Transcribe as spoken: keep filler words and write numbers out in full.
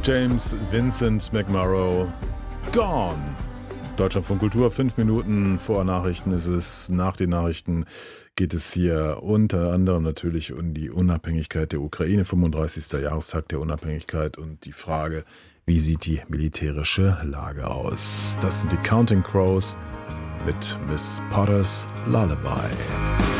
James Vincent McMorrow, Gone. Deutschlandfunk Kultur, fünf Minuten vor Nachrichten ist es. Nach den Nachrichten geht es hier unter anderem natürlich um die Unabhängigkeit der Ukraine, fünfunddreißigster Jahrestag der Unabhängigkeit und die Frage, wie sieht die militärische Lage aus? Das sind die Counting Crows mit Miss Potter's Lullaby.